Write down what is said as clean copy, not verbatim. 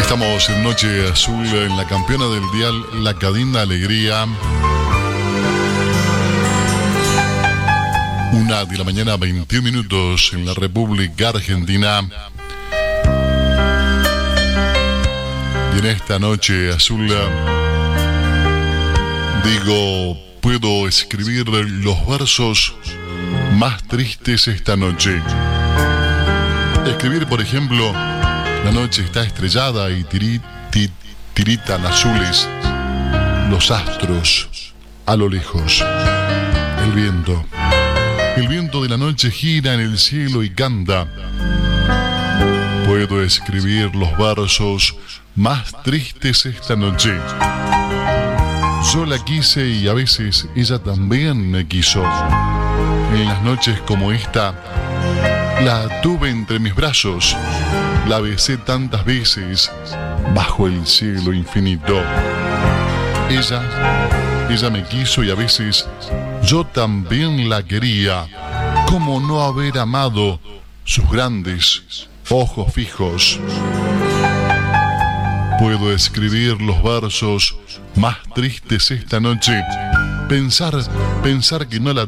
Estamos en Noche Azul en la campeona del dial, la cadena Alegría. 1:00 a.m, 21 minutos en la República Argentina. Y en esta Noche Azul digo, puedo escribir los versos más tristes esta noche. Escribir, por ejemplo, la noche está estrellada y tiritan azules los astros a lo lejos. El viento de la noche gira en el cielo y canta. Puedo escribir los versos más tristes esta noche. Yo la quise y a veces ella también me quiso. En las noches como esta, la tuve entre mis brazos, la besé tantas veces bajo el cielo infinito. Ella me quiso y a veces yo también la quería. ¿Cómo no haber amado sus grandes ojos fijos? Puedo escribir los versos más tristes esta noche. Pensar que no la